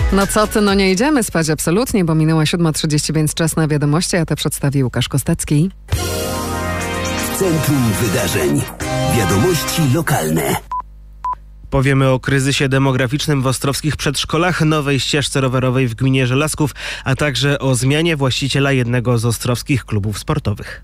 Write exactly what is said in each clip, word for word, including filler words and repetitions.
No co ty, no nie idziemy spać absolutnie, bo minęła siódma trzydzieści, więc czas na wiadomości, a te przedstawi Łukasz Kostecki. W centrum wydarzeń. Wiadomości lokalne. Powiemy o kryzysie demograficznym w ostrowskich przedszkolach, nowej ścieżce rowerowej w gminie Żelazków, a także o zmianie właściciela jednego z ostrowskich klubów sportowych.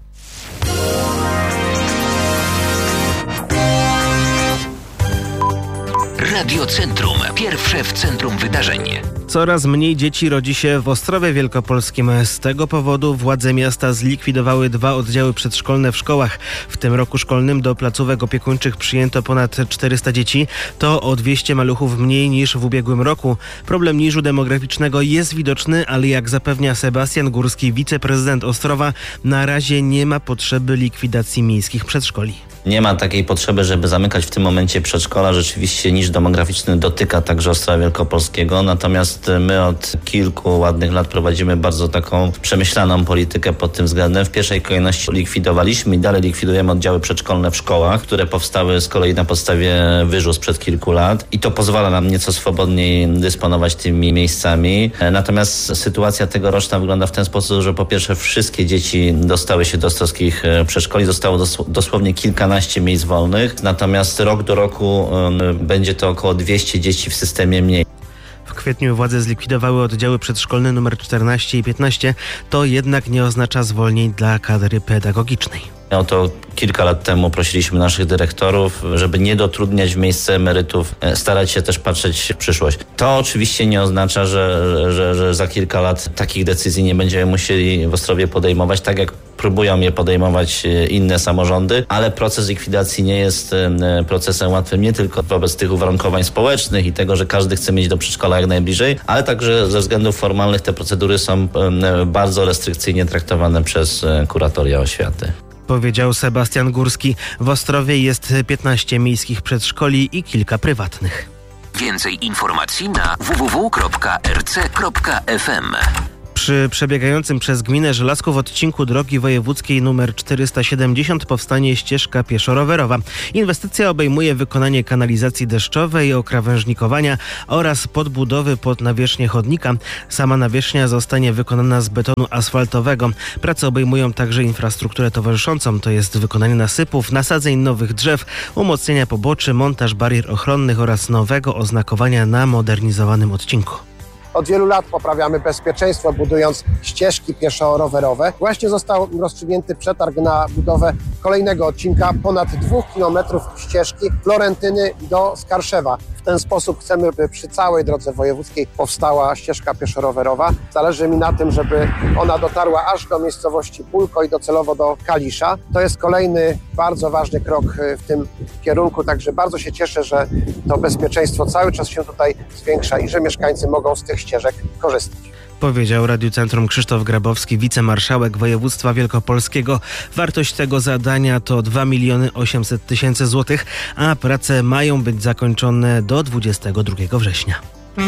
Radio Centrum. Pierwsze w centrum wydarzeń. Coraz mniej dzieci rodzi się w Ostrowie Wielkopolskim. Z tego powodu władze miasta zlikwidowały dwa oddziały przedszkolne w szkołach. W tym roku szkolnym do placówek opiekuńczych przyjęto ponad czterysta dzieci. To o dwieście maluchów mniej niż w ubiegłym roku. Problem niżu demograficznego jest widoczny, ale jak zapewnia Sebastian Górski, wiceprezydent Ostrowa, na razie nie ma potrzeby likwidacji miejskich przedszkoli. Nie ma takiej potrzeby, żeby zamykać w tym momencie przedszkola. Rzeczywiście niż demograficzny dotyka także Ostrowa Wielkopolskiego. Natomiast my od kilku ładnych lat prowadzimy bardzo taką przemyślaną politykę pod tym względem. W pierwszej kolejności likwidowaliśmy i dalej likwidujemy oddziały przedszkolne w szkołach, które powstały z kolei na podstawie wyżu sprzed kilku lat. I to pozwala nam nieco swobodniej dysponować tymi miejscami. Natomiast sytuacja tegoroczna wygląda w ten sposób, że po pierwsze wszystkie dzieci dostały się do ostrowskich przedszkoli. Zostało dos- dosłownie kilkanaście miejsc wolnych, natomiast rok do roku um, będzie to około dwieście dzieci w systemie mniej. W kwietniu władze zlikwidowały oddziały przedszkolne numer czternaście i piętnaście. To jednak nie oznacza zwolnień dla kadry pedagogicznej. Oto kilka lat temu prosiliśmy naszych dyrektorów, żeby nie dotrudniać w miejsce emerytów, starać się też patrzeć w przyszłość. To oczywiście nie oznacza, że, że, że za kilka lat takich decyzji nie będziemy musieli w Ostrowie podejmować, tak jak próbują je podejmować inne samorządy, ale proces likwidacji nie jest procesem łatwym nie tylko wobec tych uwarunkowań społecznych i tego, że każdy chce mieć do przedszkola jak najbliżej, ale także ze względów formalnych te procedury są bardzo restrykcyjnie traktowane przez kuratoria oświaty. Powiedział Sebastian Górski. W Ostrowie jest piętnaście miejskich przedszkoli i kilka prywatnych. Więcej informacji na w w w kropka r c kropka f m. Przy przebiegającym przez gminę Żelazków odcinku drogi wojewódzkiej nr czterysta siedemdziesiąt powstanie ścieżka pieszo-rowerowa. Inwestycja obejmuje wykonanie kanalizacji deszczowej, okrawężnikowania oraz podbudowy pod nawierzchnię chodnika. Sama nawierzchnia zostanie wykonana z betonu asfaltowego. Prace obejmują także infrastrukturę towarzyszącą, to jest wykonanie nasypów, nasadzeń nowych drzew, umocnienia poboczy, montaż barier ochronnych oraz nowego oznakowania na modernizowanym odcinku. Od wielu lat poprawiamy bezpieczeństwo, budując ścieżki pieszo-rowerowe. Właśnie został rozstrzygnięty przetarg na budowę kolejnego odcinka ponad dwóch kilometrów ścieżki Florentyny do Skarszewa. W ten sposób chcemy, by przy całej drodze wojewódzkiej powstała ścieżka pieszo-rowerowa. Zależy mi na tym, żeby ona dotarła aż do miejscowości Pulko i docelowo do Kalisza. To jest kolejny bardzo ważny krok w tym kierunku, także bardzo się cieszę, że to bezpieczeństwo cały czas się tutaj zwiększa i że mieszkańcy mogą z tych ścieżek korzystać. Powiedział Radiu Centrum Krzysztof Grabowski, wicemarszałek województwa wielkopolskiego. Wartość tego zadania to dwa miliony osiemset tysięcy złotych, a prace mają być zakończone do dwudziestego drugiego września.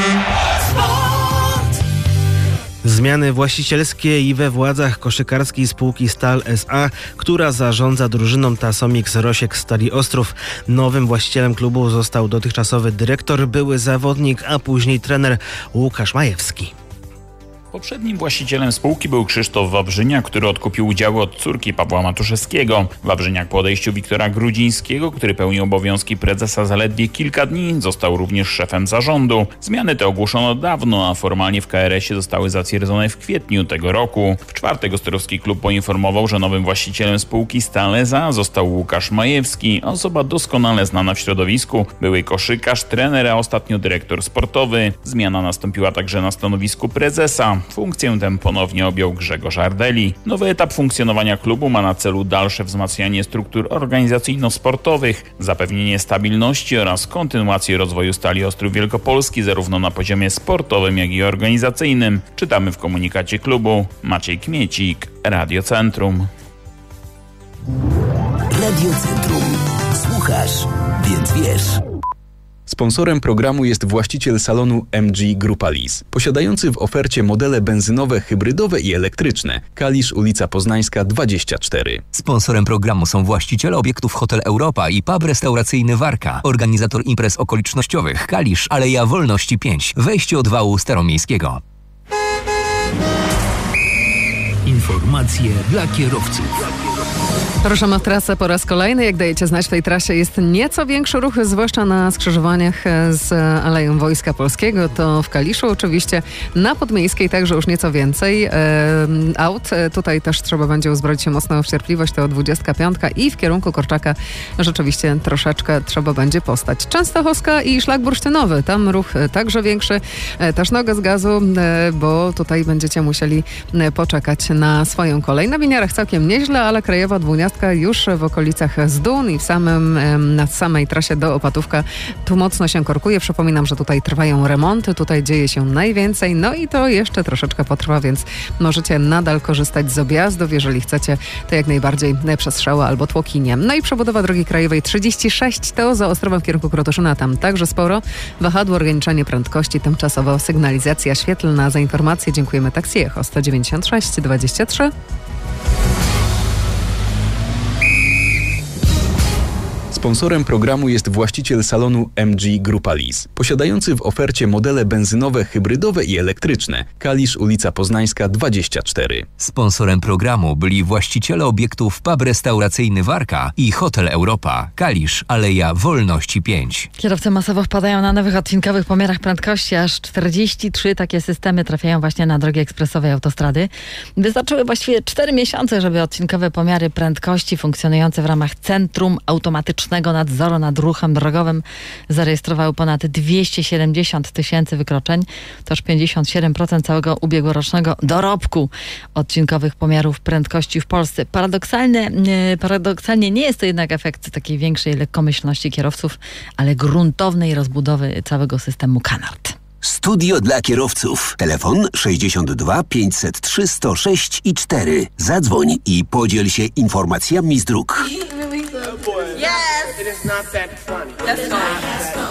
Zmiany właścicielskie i we władzach koszykarskiej spółki Stal S A, która zarządza drużyną Tasomix Rosiek Stali Ostrów. Nowym właścicielem klubu został dotychczasowy dyrektor, były zawodnik, a później trener Łukasz Majewski. Poprzednim właścicielem spółki był Krzysztof Wawrzyniak, który odkupił udziały od córki Pawła Matuszewskiego. Wawrzyniak po odejściu Wiktora Grudzińskiego, który pełnił obowiązki prezesa zaledwie kilka dni, został również szefem zarządu. Zmiany te ogłoszono dawno, a formalnie w K R S ie zostały zatwierdzone w kwietniu tego roku. W czwartek ostrowski klub poinformował, że nowym właścicielem spółki Stal S A został Łukasz Majewski, osoba doskonale znana w środowisku, były koszykarz, trener, a ostatnio dyrektor sportowy. Zmiana nastąpiła także na stanowisku prezesa. Funkcję tę ponownie objął Grzegorz Ardeli. Nowy etap funkcjonowania klubu ma na celu dalsze wzmacnianie struktur organizacyjno-sportowych, zapewnienie stabilności oraz kontynuację rozwoju Stali Ostrów Wielkopolski zarówno na poziomie sportowym, jak i organizacyjnym. Czytamy w komunikacie klubu. Maciej Kmiecik, Radio Centrum. Radio Centrum. Słuchasz, więc wiesz. Sponsorem programu jest właściciel salonu M G Grupa Lease, posiadający w ofercie modele benzynowe, hybrydowe i elektryczne. Kalisz, ulica Poznańska dwadzieścia cztery. Sponsorem programu są właściciele obiektów Hotel Europa i pub restauracyjny Warka. Organizator imprez okolicznościowych Kalisz, Aleja Wolności pięć. Wejście od wału Staromiejskiego. Informacje dla kierowców. Ruszamy w trasę po raz kolejny. Jak dajecie znać, w tej trasie jest nieco większy ruch, zwłaszcza na skrzyżowaniach z Aleją Wojska Polskiego. To w Kaliszu oczywiście. Na Podmiejskiej także już nieco więcej e, aut. Tutaj też trzeba będzie uzbroić się mocno w cierpliwość. To dwudziestka piątka i w kierunku Korczaka rzeczywiście troszeczkę trzeba będzie postać. Częstochowska i szlak bursztynowy. Tam ruch także większy. E, też nogę z gazu, e, bo tutaj będziecie musieli poczekać na swoją kolej. Na winiarach całkiem nieźle, ale krajowa dwunastka już w okolicach Zdun i w samym, na samej trasie do Opatówka tu mocno się korkuje. Przypominam, że tutaj trwają remonty, tutaj dzieje się najwięcej, no i to jeszcze troszeczkę potrwa, więc możecie nadal korzystać z objazdów, jeżeli chcecie, to jak najbardziej przez Strzałę albo Tłokinie. No i przebudowa drogi krajowej trzydzieści sześć to za Ostrowem w kierunku Krotoszyna, tam także sporo. Wahadło, ograniczenie prędkości, tymczasowo sygnalizacja świetlna. Za informację dziękujemy Taxi Echo sto dziewięćdziesiąt sześć dwadzieścia trzy. Sponsorem programu jest właściciel salonu M G Grupa Lease, posiadający w ofercie modele benzynowe, hybrydowe i elektryczne. Kalisz, ulica Poznańska dwadzieścia cztery. Sponsorem programu byli właściciele obiektów pub restauracyjny Warka i Hotel Europa. Kalisz, Aleja Wolności pięć. Kierowcy masowo wpadają na nowych odcinkowych pomiarach prędkości. Aż czterdzieści trzy takie systemy trafiają właśnie na drogi ekspresowe i autostrady. Wystarczyły właściwie cztery miesiące, żeby odcinkowe pomiary prędkości funkcjonujące w ramach Centrum Automatycznego Nadzoru nad Ruchem Drogowym zarejestrowały ponad dwieście siedemdziesiąt tysięcy wykroczeń. To aż pięćdziesiąt siedem procent całego ubiegłorocznego dorobku odcinkowych pomiarów prędkości w Polsce. Paradoksalnie, paradoksalnie nie jest to jednak efekt takiej większej lekkomyślności kierowców, ale gruntownej rozbudowy całego systemu Canard. Studio dla kierowców. Telefon sześćdziesiąt dwa pięćset trzy sto sześć i cztery. Zadzwoń i podziel się informacjami z dróg. Yes! It is not that funny. That's fine.